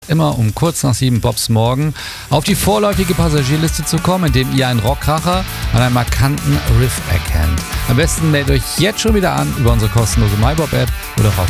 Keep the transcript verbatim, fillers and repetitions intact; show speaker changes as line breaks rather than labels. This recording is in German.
immer um kurz nach sieben Bobs Morgen auf die vorläufige Passagierliste zu kommen, indem ihr einen Rockkracher an einem markanten Riff erkennt. Am besten meldet euch jetzt schon wieder an über unsere kostenlose MyBob-App oder auch auf